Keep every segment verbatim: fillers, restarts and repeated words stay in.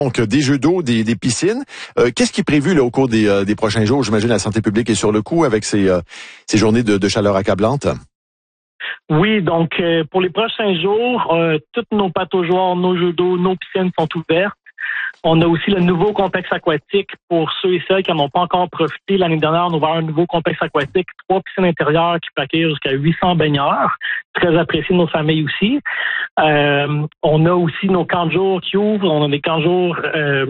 Donc, des jeux d'eau, des, des piscines. Euh, qu'est-ce qui est prévu là, au cours des, euh, des prochains jours? J'imagine la santé publique est sur le coup avec ces, euh, ces journées de, de chaleur accablante. Oui, donc euh, pour les prochains jours, euh, toutes nos pataugeoires, nos jeux d'eau, nos piscines sont ouvertes. On a aussi le nouveau complexe aquatique pour ceux et celles qui n'en ont pas encore profité. L'année dernière, on a ouvert un nouveau complexe aquatique, trois piscines intérieures qui peut accueillir jusqu'à huit cents baigneurs. Très apprécié de nos familles aussi. Euh, on a aussi nos camps de jour qui ouvrent. On a des camps de jour euh,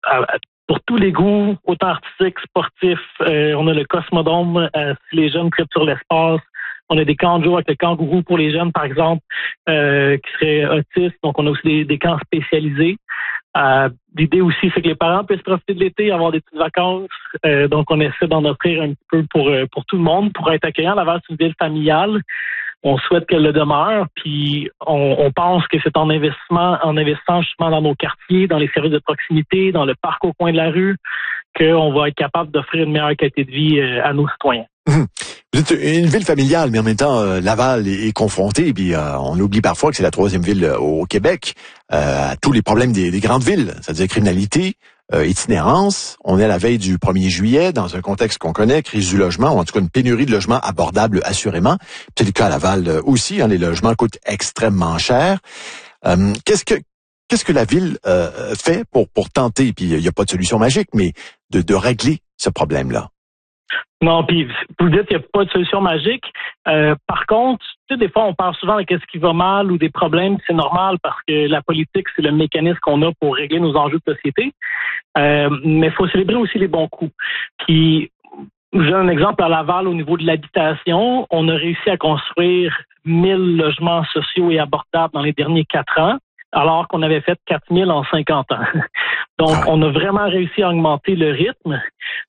pour tous les goûts, autant artistiques, sportifs. Euh, on a le Cosmodome euh, si les jeunes traitent sur l'espace. On a des camps de jour avec le kangourou pour les jeunes, par exemple, euh, qui seraient autistes. Donc, on a aussi des, des camps spécialisés. Euh, l'idée aussi, c'est que les parents puissent profiter de l'été, avoir des petites vacances. Euh, donc, on essaie d'en offrir un petit peu pour pour tout le monde, pour être accueillant. Laval, c'est une ville familiale. On souhaite qu'elle le demeure. Puis, on, on pense que c'est en investissement, en investissant justement dans nos quartiers, dans les services de proximité, dans le parc au coin de la rue, qu'on va être capable d'offrir une meilleure qualité de vie à nos citoyens. Vous êtes une ville familiale, mais en même temps, euh, Laval est, est confrontée. Puis euh, on oublie parfois que c'est la troisième ville euh, au Québec euh, à tous les problèmes des, des grandes villes, c'est-à-dire criminalité, euh, itinérance. On est à la veille du premier juillet dans un contexte qu'on connaît, crise du logement, ou en tout cas une pénurie de logements abordables assurément. C'est le cas à Laval euh, aussi. Hein, les logements coûtent extrêmement cher. Euh, qu'est-ce que qu'est-ce que la ville euh, fait pour pour tenter, puis il n'y a pas de solution magique, mais de, de régler ce problème-là? Non, puis vous dites qu'il n'y a pas de solution magique. Euh, par contre, tu sais, des fois, on parle souvent de qu'est-ce qui va mal ou des problèmes, c'est normal parce que la politique, c'est le mécanisme qu'on a pour régler nos enjeux de société. Euh, mais il faut célébrer aussi les bons coups. Puis, j'ai un exemple à Laval au niveau de l'habitation. On a réussi à construire mille logements sociaux et abordables dans les derniers quatre ans, alors qu'on avait fait quatre mille en cinquante ans. Donc, on a vraiment réussi à augmenter le rythme.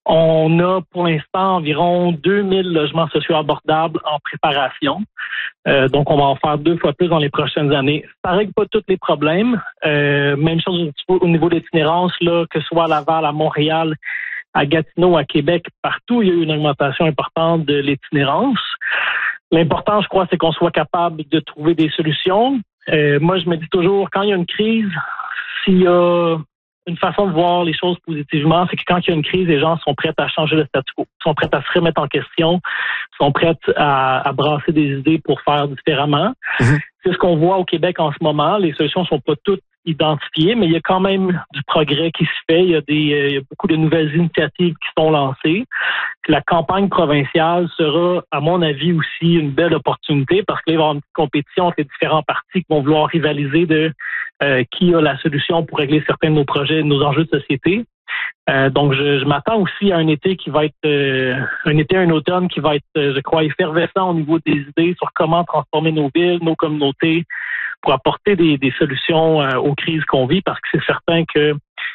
On a pour l'instant environ deux mille logements sociaux abordables en préparation. Euh, donc, on va en faire deux fois plus dans les prochaines années. Ça règle pas tous les problèmes. Euh, même chose au niveau de l'itinérance, là, que ce soit à Laval, à Montréal, à Gatineau, à Québec, partout, il y a eu une augmentation importante de l'itinérance. L'important, je crois, c'est qu'on soit capable de trouver des solutions. Euh, moi, je me dis toujours, quand il y a une crise, s'il y a une façon de voir les choses positivement, c'est que quand il y a une crise, les gens sont prêts à changer le statu quo, sont prêts à se remettre en question, sont prêts à, à brasser des idées pour faire différemment. Mm-hmm. C'est ce qu'on voit au Québec en ce moment. Les solutions sont pas toutes identifiées, mais il y a quand même du progrès qui se fait. Il y a, des, il y a beaucoup de nouvelles initiatives qui sont lancées. La campagne provinciale sera, à mon avis, aussi une belle opportunité parce qu'il va y avoir une compétition entre les différents partis qui vont vouloir rivaliser de euh, qui a la solution pour régler certains de nos projets, de nos enjeux de société. Euh, donc, je, je m'attends aussi à un été qui va être, euh, un été, un automne qui va être, euh, je crois, effervescent au niveau des idées sur comment transformer nos villes, nos communautés, pour apporter des, des solutions euh, aux crises qu'on vit, parce que c'est certain que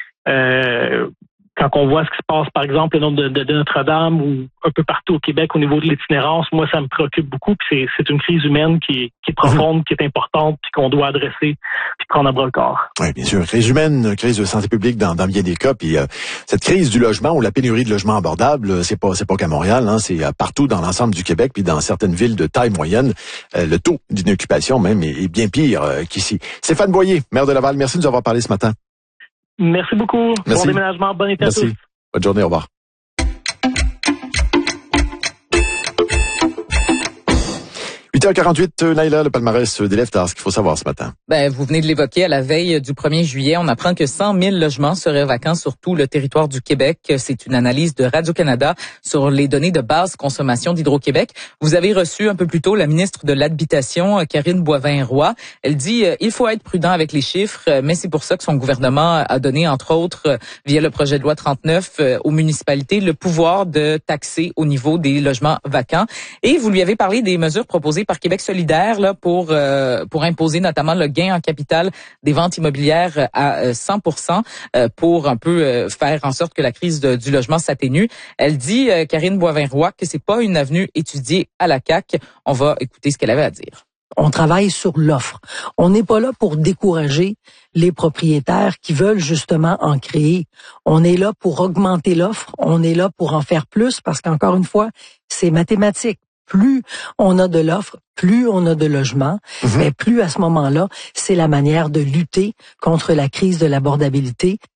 euh, quand on voit ce qui se passe, par exemple, le nombre de, de, de Notre-Dame ou un peu partout au Québec au niveau de l'itinérance, moi, ça me préoccupe beaucoup. Puis c'est, c'est une crise humaine qui est, qui est profonde, mmh. qui est importante, puis qu'on doit adresser, puis prendre à bras le corps. Oui, bien sûr. Crise humaine, crise de santé publique dans, dans bien des cas. Puis euh, cette crise du logement ou la pénurie de logements abordables, c'est pas c'est pas qu'à Montréal, hein, c'est partout dans l'ensemble du Québec, puis dans certaines villes de taille moyenne, euh, le taux d'inoccupation même est, est bien pire euh, qu'ici. Stéphane Boyer, maire de Laval, merci de nous avoir parlé ce matin. Merci beaucoup. Merci. Bon déménagement. Bon été à tous. Merci. Bonne journée. Au revoir. huit heures quarante-huit, Naïla, le palmarès des Leftards, ce qu'il faut savoir ce matin. Ben, vous venez de l'évoquer, à la veille du premier juillet, on apprend que cent mille logements seraient vacants sur tout le territoire du Québec. C'est une analyse de Radio-Canada sur les données de basse consommation d'Hydro-Québec. Vous avez reçu un peu plus tôt la ministre de l'Habitation, Karine Boivin-Roy. Elle dit euh, il faut être prudent avec les chiffres, mais c'est pour ça que son gouvernement a donné, entre autres, via le projet de loi trente-neuf, euh, aux municipalités le pouvoir de taxer au niveau des logements vacants. Et vous lui avez parlé des mesures proposées par Québec solidaire là pour euh, pour imposer notamment le gain en capital des ventes immobilières à cent pour cent euh, pour un peu euh, faire en sorte que la crise de, du logement s'atténue. Elle dit, euh, Karine Boivin-Roy, que c'est pas une avenue étudiée à la C A Q. On va écouter ce qu'elle avait à dire. On travaille sur l'offre. On n'est pas là pour décourager les propriétaires qui veulent justement en créer. On est là pour augmenter l'offre. On est là pour en faire plus parce qu'encore une fois, c'est mathématique. Plus on a de l'offre, plus on a de logements, mm-hmm. mais plus à ce moment-là, c'est la manière de lutter contre la crise de l'abordabilité.